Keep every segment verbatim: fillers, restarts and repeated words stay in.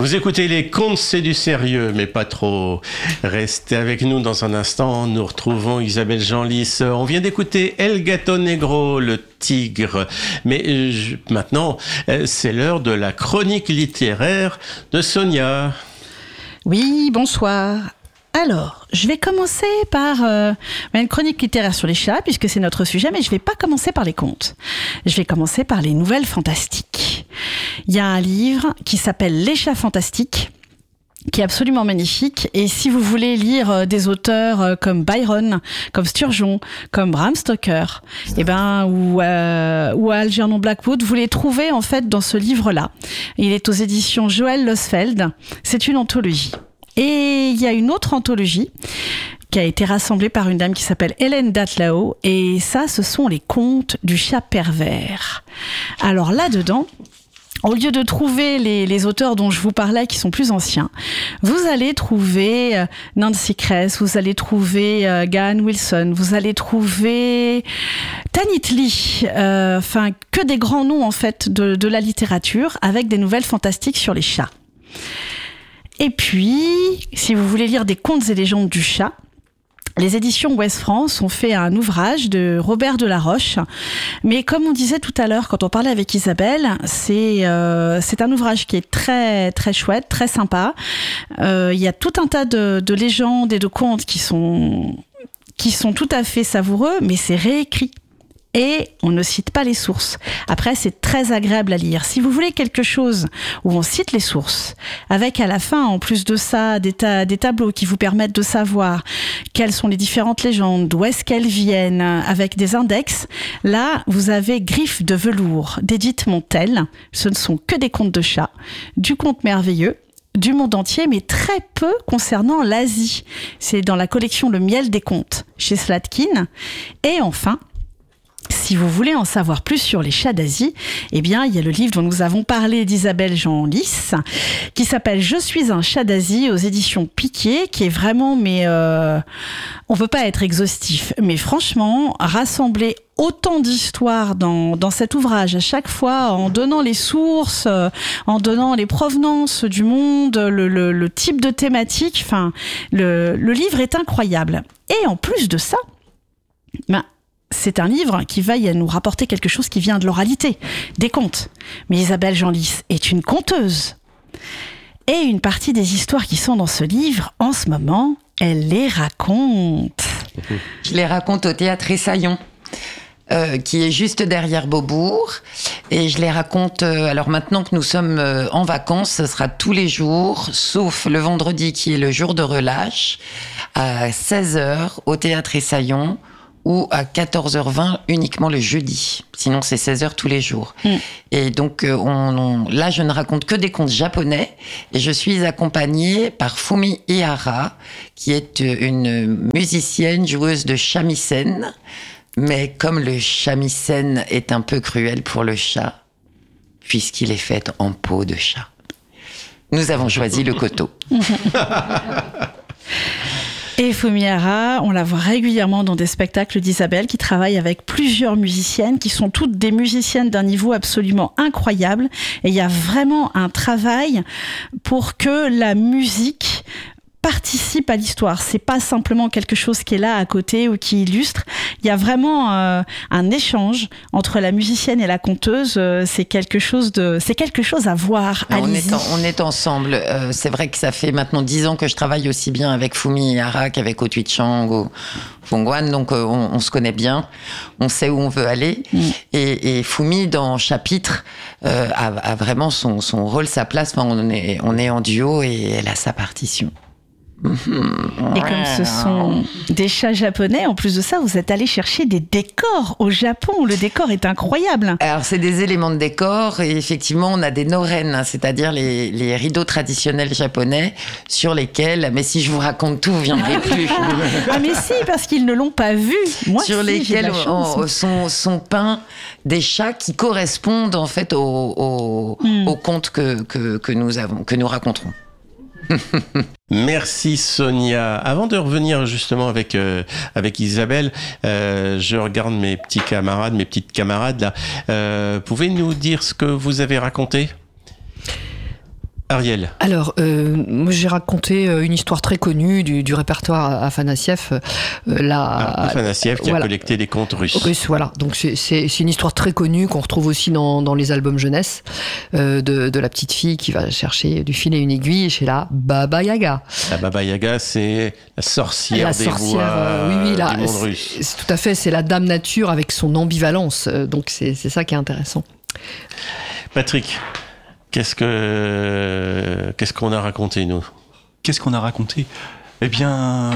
Vous écoutez les contes, c'est du sérieux, mais pas trop. Restez avec nous dans un instant. Nous retrouvons Isabelle Genlis. On vient d'écouter El Gato Negro, le tigre. Mais je, maintenant, c'est l'heure de la chronique littéraire de Sonia. Oui, bonsoir. Alors, je vais commencer par euh, une chronique littéraire sur les chats, puisque c'est notre sujet, mais je ne vais pas commencer par les contes. Je vais commencer par les nouvelles fantastiques. Il y a un livre qui s'appelle Les chats fantastiques, qui est absolument magnifique. Et si vous voulez lire des auteurs comme Byron, comme Sturgeon, comme Bram Stoker, eh ben, ou, euh, ou Algernon Blackwood, vous les trouvez en fait dans ce livre-là. Il est aux éditions Joël Losfeld. C'est une anthologie. Et il y a une autre anthologie qui a été rassemblée par une dame qui s'appelle Hélène Datlao. Et ça, ce sont les contes du chat pervers. Alors là-dedans, au lieu de trouver les, les auteurs dont je vous parlais qui sont plus anciens, vous allez trouver euh, Nancy Kress, vous allez trouver euh, Gahan Wilson, vous allez trouver Tanit Lee, enfin euh, que des grands noms en fait de, de la littérature avec des nouvelles fantastiques sur les chats. Et puis, si vous voulez lire des contes et légendes du chat, les éditions Ouest France ont fait un ouvrage de Robert Delaroche. Mais comme on disait tout à l'heure, quand on parlait avec Isabelle, c'est, euh, c'est un ouvrage qui est très, très chouette, très sympa. Euh, il y a tout un tas de, de légendes et de contes qui sont, qui sont tout à fait savoureux, mais c'est réécrit. Et on ne cite pas les sources. Après, c'est très agréable à lire. Si vous voulez quelque chose où on cite les sources, avec à la fin, en plus de ça, des, ta- des tableaux qui vous permettent de savoir quelles sont les différentes légendes, d'où est-ce qu'elles viennent, avec des index, là, vous avez Griffes de velours d'Édith Montel. Ce ne sont que des contes de chats, du conte merveilleux, du monde entier, mais très peu concernant l'Asie. C'est dans la collection Le miel des contes, chez Slatkin. Et enfin, si vous voulez en savoir plus sur les chats d'Asie, eh bien, il y a le livre dont nous avons parlé d'Isabelle Genlis, qui s'appelle « Je suis un chat d'Asie » aux éditions Piquet, qui est vraiment, mais euh, on peut pas être exhaustif, mais franchement, rassembler autant d'histoires dans, dans cet ouvrage, à chaque fois, en donnant les sources, euh, en donnant les provenances du monde, le, le, le type de thématique, enfin, le, le livre est incroyable. Et en plus de ça, ben, c'est un livre qui va nous rapporter quelque chose qui vient de l'oralité, des contes. Mais Isabelle Genlis est une conteuse. Et une partie des histoires qui sont dans ce livre, en ce moment, elle les raconte. Je les raconte au théâtre Essaillon, euh, qui est juste derrière Beaubourg. Et je les raconte, euh, alors maintenant que nous sommes euh, en vacances, ce sera tous les jours, sauf le vendredi qui est le jour de relâche, à seize heures au théâtre Essaillon, ou à quatorze heures vingt uniquement le jeudi. Sinon, c'est seize heures tous les jours. Mm. Et donc, on, on, là, je ne raconte que des contes japonais. Et je suis accompagnée par Fumi Ihara, qui est une musicienne, joueuse de shamisen. Mais comme le shamisen est un peu cruel pour le chat, puisqu'il est fait en peau de chat, nous avons choisi le koto. Et Fumi Ihara, on la voit régulièrement dans des spectacles d'Isabelle qui travaille avec plusieurs musiciennes qui sont toutes des musiciennes d'un niveau absolument incroyable. Et il y a vraiment un travail pour que la musique participe à l'histoire. C'est pas simplement quelque chose qui est là à côté ou qui illustre. Il y a vraiment euh, un échange entre la musicienne et la conteuse. Euh, c'est quelque chose de, c'est quelque chose à voir. On est, en, on est ensemble. Euh, c'est vrai que ça fait maintenant dix ans que je travaille aussi bien avec Fumi Ihara qu'avec Otui Chang ou Fongwan, donc euh, on, on se connaît bien. On sait où on veut aller. Mm. Et, et Fumi, dans Chapitre, euh, a, a vraiment son, son rôle, sa place. Enfin, on est, on est en duo et elle a sa partition. Et comme ce sont des chats japonais, en plus de ça, vous êtes allé chercher des décors au Japon. Le décor est incroyable. Alors, c'est des éléments de décor et effectivement, on a des noren, hein, c'est-à-dire les, les rideaux traditionnels japonais sur lesquels, mais si je vous raconte tout, vous ne viendrez plus. Ah mais si, parce qu'ils ne l'ont pas vu. Moi, sur si, lesquels on, on, sont, sont peints des chats qui correspondent en fait au, au, mm. au conte que, que, que nous avons, que nous raconterons. Merci Sonia. Avant de revenir justement avec euh, avec Isabelle, euh, je regarde mes petits camarades, mes petites camarades là. Euh, pouvez-nous dire ce que vous avez raconté ? Ariel. Alors, euh, moi j'ai raconté une histoire très connue du, du répertoire Afanassiev. Euh, la, ah, Afanassiev qui voilà. a collecté des contes russes. Russes, voilà. Donc c'est, c'est, c'est une histoire très connue qu'on retrouve aussi dans, dans les albums jeunesse euh, de, de la petite fille qui va chercher du fil et une aiguille chez la Baba Yaga. La Baba Yaga, c'est la sorcière la des sorcière, bois euh, oui, oui, là, du monde c'est, russe. C'est, tout à fait, c'est la Dame Nature avec son ambivalence. Donc c'est, c'est ça qui est intéressant. Patrick. Qu'est-ce que qu'est-ce qu'on a raconté, nous ? Qu'est-ce qu'on a raconté ? Eh bien,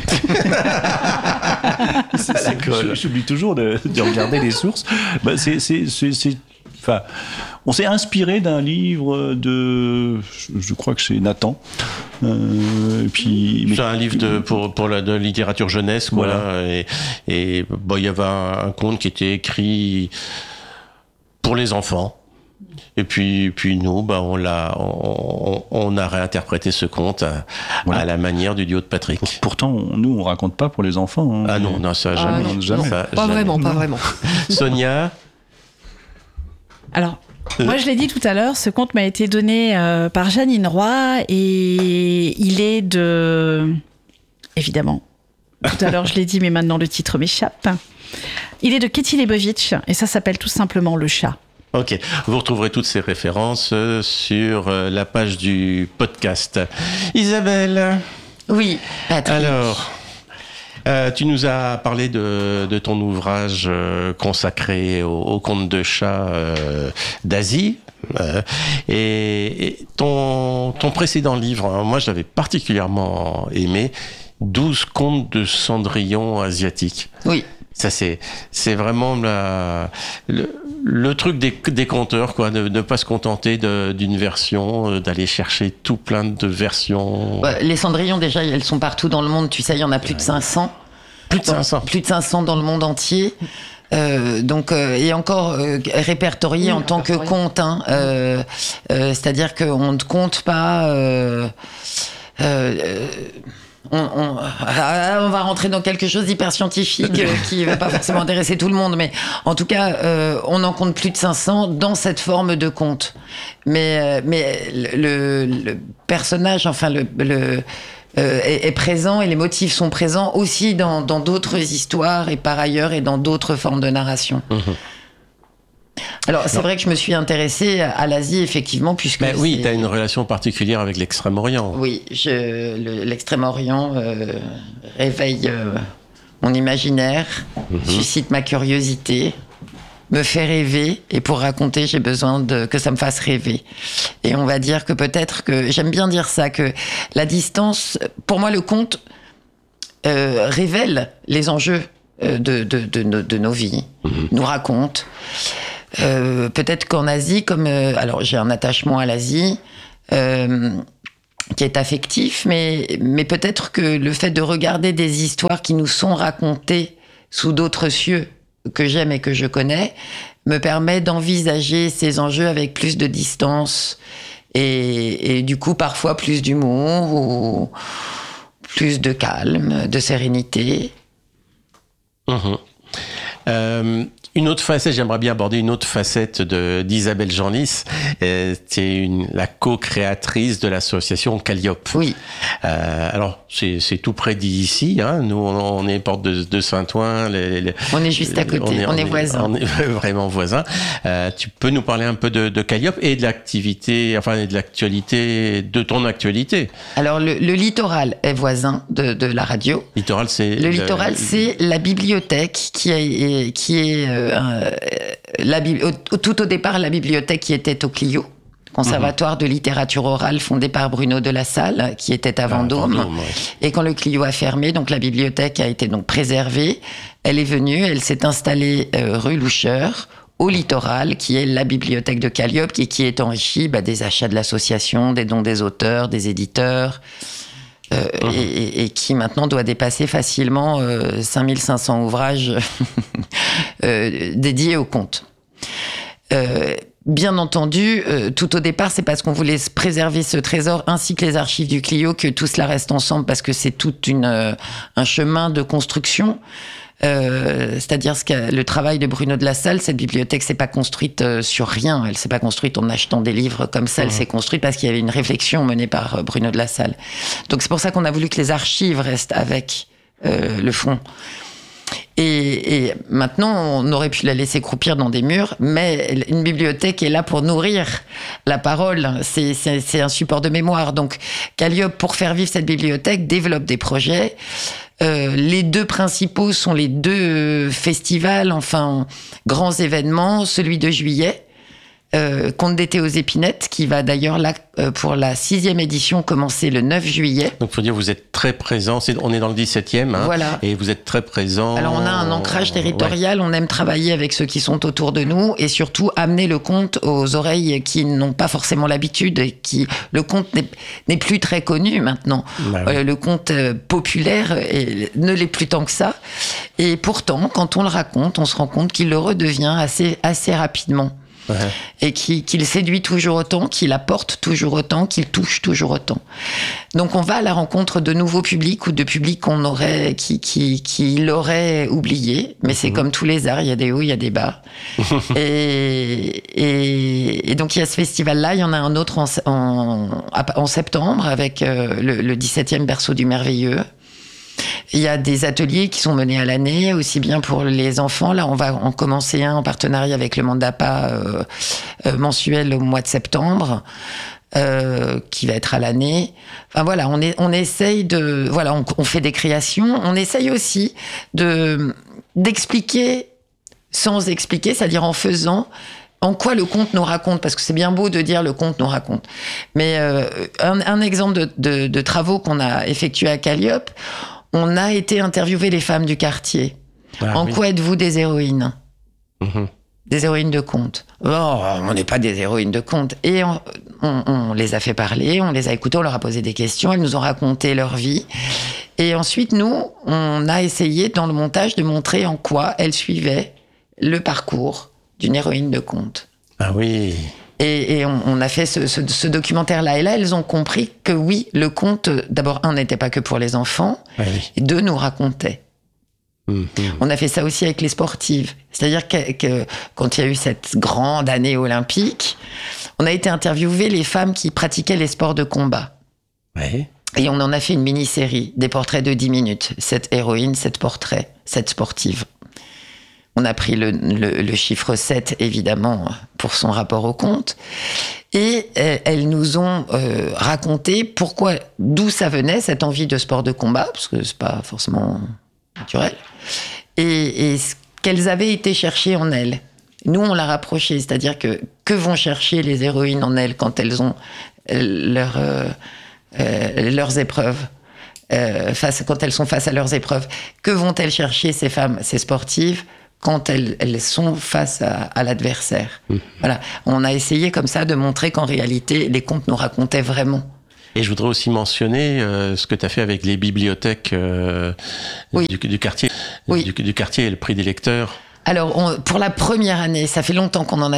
c'est, c'est, j'oublie toujours de, de regarder les sources. Bah, c'est, c'est, c'est, c'est, enfin, on s'est inspiré d'un livre de, je, je crois que c'est Nathan. Euh, et puis, c'est mais, un livre de pour pour la de littérature jeunesse, quoi. Voilà. Et, et bon, il y avait un, un conte qui était écrit pour les enfants. Et puis, puis nous, bah, on, l'a, on, on a réinterprété ce conte à, voilà. à la manière du duo de Patrick. Pourtant, on, nous, on raconte pas pour les enfants. Hein. Ah non, non, ça jamais. Ah non, jamais. Non, ça, pas jamais. vraiment, pas vraiment. Sonia. Alors, moi je l'ai dit tout à l'heure, ce conte m'a été donné euh, par Jeannine Roy et il est de... Évidemment, tout à l'heure je l'ai dit, mais maintenant le titre m'échappe. Il est de Kitty Leibovitch et ça s'appelle tout simplement Le Chat. Ok, vous retrouverez toutes ces références sur la page du podcast. Isabelle. Oui, Patrick. Alors, euh, tu nous as parlé de, de ton ouvrage euh, consacré au, au conte de chat euh, d'Asie. Euh, et, et ton, ton précédent livre, hein, moi je l'avais particulièrement aimé, douze contes de Cendrillon asiatique. Oui. Ça, c'est, c'est vraiment la, le, le truc des, des conteurs, quoi, de ne pas se contenter de, d'une version, euh, d'aller chercher tout plein de versions. Ouais, les Cendrillons, déjà, elles sont partout dans le monde. Tu sais, il y en a plus de cinq cents. Plus de cinq cents. Plus de cinq cents dans le monde entier. Euh, donc, euh, et encore euh, répertorié oui, en tant que conte. Hein, euh, euh, c'est-à-dire qu'on ne compte pas... Euh, euh, On, on, on va rentrer dans quelque chose d'hyper scientifique euh, qui va pas forcément intéresser tout le monde, mais en tout cas, euh, on en compte plus de cinq cents dans cette forme de conte. Mais, euh, mais le, le personnage, enfin, le, le, euh, est, est présent et les motifs sont présents aussi dans, dans d'autres histoires et par ailleurs et dans d'autres formes de narration. Mmh. Alors, c'est non. vrai que je me suis intéressée à l'Asie, effectivement, puisque... Mais oui, tu as une relation particulière avec l'Extrême-Orient. Oui, je, le, l'Extrême-Orient euh, réveille euh, mon imaginaire, mm-hmm. suscite ma curiosité, me fait rêver, et pour raconter, j'ai besoin de, que ça me fasse rêver. Et on va dire que peut-être que... J'aime bien dire ça, que la distance... Pour moi, le conte euh, révèle les enjeux euh, de, de, de, de, de nos vies, mm-hmm. nous raconte... Euh, peut-être qu'en Asie, comme euh, alors j'ai un attachement à l'Asie euh, qui est affectif, mais mais peut-être que le fait de regarder des histoires qui nous sont racontées sous d'autres cieux que j'aime et que je connais me permet d'envisager ces enjeux avec plus de distance et, et du coup parfois plus d'humour ou plus de calme, de sérénité. Mmh. Euh... Une autre facette, j'aimerais bien aborder une autre facette de, d'Isabelle Genlis. Euh, c'est une, la co-créatrice de l'association Calliope. Oui. Euh, alors, c'est, c'est tout près d'ici. Hein. Nous, on, on est porte de, de Saint-Ouen. Les, les, on est juste à côté. On est, on on est, est voisins. On est vraiment voisins. Euh, tu peux nous parler un peu de, de Calliope et de l'activité, enfin, de l'actualité, de ton actualité. Alors, le, le littoral est voisin de, de la radio. Littoral, c'est... Le, le littoral, c'est la bibliothèque qui est, qui est euh, Euh, la, au, tout au départ, la bibliothèque qui était au Clio, conservatoire mmh. de littérature orale fondé par Bruno de la Salle, qui était à Vendôme. Ah, Vendôme ouais. Et quand le Clio a fermé, donc la bibliothèque a été donc préservée. Elle est venue, elle s'est installée euh, rue Loucheur, au littoral, qui est la bibliothèque de Calliope, qui, qui est enrichie bah, des achats de l'association, des dons des auteurs, des éditeurs. Euh, mmh. et, et qui maintenant doit dépasser facilement euh, cinq mille cinq cents ouvrages euh, dédiés au conte. Euh, bien entendu, euh, tout au départ, c'est parce qu'on voulait préserver ce trésor ainsi que les archives du Clio que tout cela reste ensemble, parce que c'est tout une, euh, un chemin de construction. Euh, c'est-à-dire ce que le travail de Bruno de La Salle, cette bibliothèque s'est pas construite euh, sur rien. Elle s'est pas construite en achetant des livres comme ça. Elle mmh. s'est construite parce qu'il y avait une réflexion menée par euh, Bruno de La Salle. Donc c'est pour ça qu'on a voulu que les archives restent avec euh, le fonds. Et, et maintenant, on aurait pu la laisser croupir dans des murs, mais une bibliothèque est là pour nourrir la parole. C'est, c'est, c'est un support de mémoire. Donc, Calliope, pour faire vivre cette bibliothèque, développe des projets. Euh, les deux principaux sont les deux festivals, enfin, grands événements. Celui de juillet, Euh, Conte d'été aux épinettes, qui va d'ailleurs là euh, pour la sixième édition commencer le neuf juillet. Donc, faut dire, vous êtes très présent. C'est, on est dans le dix-septième, hein, voilà. Et vous êtes très présent. Alors, on a un ancrage territorial. Ouais. On aime travailler avec ceux qui sont autour de nous et surtout amener le conte aux oreilles qui n'ont pas forcément l'habitude et qui le conte n'est, n'est plus très connu maintenant. Bah oui. euh, le conte euh, populaire est, ne l'est plus tant que ça. Et pourtant, quand on le raconte, on se rend compte qu'il le redevient assez assez rapidement. Ouais. Et qu'il, qu'il séduit toujours autant, qu'il apporte toujours autant, qu'il touche toujours autant. Donc on va à la rencontre de nouveaux publics ou de publics qu'on aurait, qui, qui, qui l'auraient oublié. Mais c'est mmh. comme tous les arts, il y a des hauts, il y a des bas. et, et, et donc il y a ce festival-là, il y en a un autre en, en, en septembre avec euh, le, le dix-septième Berceau du Merveilleux. Il y a des ateliers qui sont menés à l'année, aussi bien pour les enfants. Là, on va en commencer un en partenariat avec le Mandapa euh, euh, mensuel au mois de septembre, euh, qui va être à l'année. Enfin voilà, on, est, on essaye de... Voilà, on, on fait des créations. On essaye aussi de, d'expliquer sans expliquer, c'est-à-dire en faisant... En quoi le conte nous raconte, parce que c'est bien beau de dire le conte nous raconte. Mais euh, un, un exemple de, de, de travaux qu'on a effectués à Calliope, on a été interviewer les femmes du quartier. Ah, en oui. quoi êtes-vous des héroïnes ? Mmh. Des héroïnes de conte. Oh, on n'est pas des héroïnes de conte. Et on, on, on les a fait parler, on les a écoutées, on leur a posé des questions, elles nous ont raconté leur vie. Et ensuite, nous, on a essayé dans le montage de montrer en quoi elles suivaient le parcours d'une héroïne de conte. Ah oui. Et, et on, on a fait ce, ce, ce documentaire-là. Et là, elles ont compris que oui, le conte, d'abord, un, n'était pas que pour les enfants, ah oui. et deux, nous racontait. Mmh, mmh. On a fait ça aussi avec les sportives. C'est-à-dire que, que quand il y a eu cette grande année olympique, on a été interviewer les femmes qui pratiquaient les sports de combat. Oui. Et on en a fait une mini-série, des portraits de dix minutes. Sept héroïnes, sept portraits, sept sportives. On a pris le, le, le chiffre sept, évidemment, pour son rapport au conte. Et elles nous ont euh, raconté pourquoi, d'où ça venait, cette envie de sport de combat, parce que c'est pas forcément naturel, et, et ce qu'elles avaient été chercher en elles. Nous, on l'a rapproché, c'est-à-dire que que vont chercher les héroïnes en elles quand elles ont leur, euh, euh, leurs épreuves euh, face, quand elles sont face à leurs épreuves. Que vont-elles chercher, ces femmes, ces sportives, quand elles, elles sont face à, à l'adversaire. Mmh. Voilà. On a essayé comme ça de montrer qu'en réalité, les contes nous racontaient vraiment. Et je voudrais aussi mentionner euh, ce que tu as fait avec les bibliothèques euh, oui. du, du quartier, oui. du, du quartier et le prix des lecteurs. Alors, on, pour la première année, ça fait longtemps qu'on en a